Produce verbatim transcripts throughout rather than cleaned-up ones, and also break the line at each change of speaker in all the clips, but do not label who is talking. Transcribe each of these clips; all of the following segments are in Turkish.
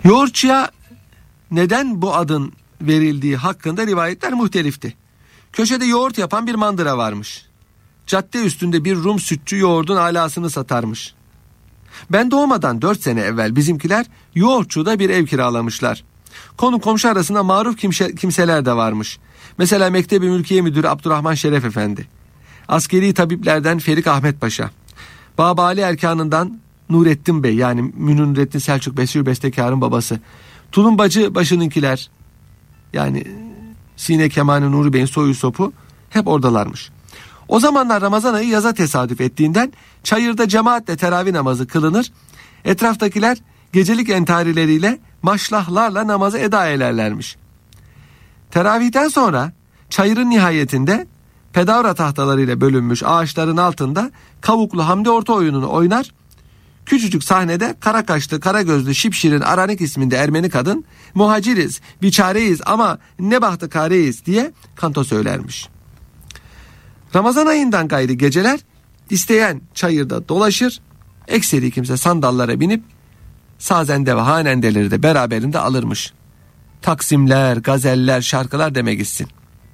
Yoğurtçuya neden bu adın verildiği hakkında rivayetler muhtelifti. Köşede yoğurt yapan bir mandıra varmış. Cadde üstünde bir Rum sütçü yoğurdun alasını satarmış. Ben doğmadan dört sene evvel bizimkiler yoğurtçuda bir ev kiralamışlar. Konu komşu arasında maruf kimse, kimseler de varmış. Mesela Mektebi Mülkiye Müdürü Abdurrahman Şeref Efendi, askeri tabiplerden Ferik Ahmet Paşa, Babali Erkan'ından Nurettin Bey, yani Münir Nurettin Selçuk Besir Bestekar'ın babası, Tulumbacı başınınkiler, yani Sine Kemani Nuri Bey'in soyu sopu hep oradalarmış. O zamanlar Ramazan ayı yaza tesadüf ettiğinden çayırda cemaatle teravih namazı kılınır. Etraftakiler gecelik entarileriyle maşlahlarla namazı eda ederlermiş. Teravihten sonra çayırın nihayetinde pedavra tahtalarıyla bölünmüş ağaçların altında kavuklu Hamdi Orta oyununu oynar. Küçücük sahnede kara kaşlı, kara gözlü, şipşirin Aranik isminde Ermeni kadın, muhaciriz, biçareyiz ama ne bahtı kareyiz diye kanto söylermiş. Ramazan ayından gayrı geceler isteyen çayırda dolaşır, ekseri kimse sandallara binip sazende ve hanendeleri de beraberinde alırmış. Taksimler, gazeller, şarkılar demek gitsin.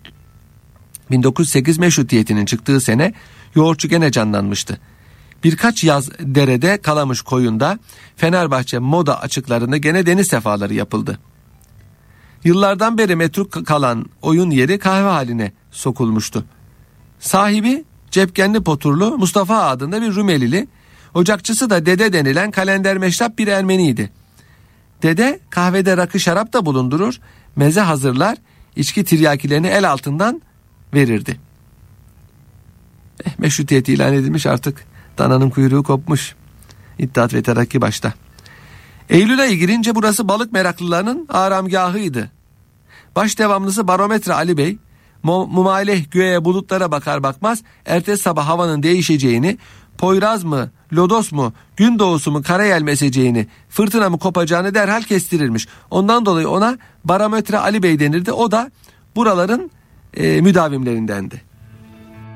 bin dokuz yüz sekiz meşrutiyetinin çıktığı sene yoğurtçu gene canlanmıştı. Birkaç yaz derede, Kalamış koyunda, Fenerbahçe moda açıklarında gene deniz sefaları yapıldı. Yıllardan beri metruk kalan oyun yeri kahve haline sokulmuştu. Sahibi cepkenli poturlu Mustafa adında bir Rumelili, ocakçısı da Dede denilen kalender meşrap bir Ermeniydi. Dede kahvede rakı şarap da bulundurur, meze hazırlar, içki tiryakilerini el altından verirdi. Eh, meşrutiyet ilan edilmiş artık. Dananın kuyruğu kopmuş. İttihat ve Terakki başta. Eylül ayı girince burası balık meraklılarının aramgahıydı. Baş devamlısı Barometre Ali Bey, mumaleh göğe bulutlara bakar bakmaz ertesi sabah havanın değişeceğini, Poyraz mı, lodos mu, gün doğusu mu karayel meseceğini, fırtına mı kopacağını derhal kestirirmiş. Ondan dolayı ona Barometre Ali Bey denirdi. O da buraların e, müdavimlerindendi.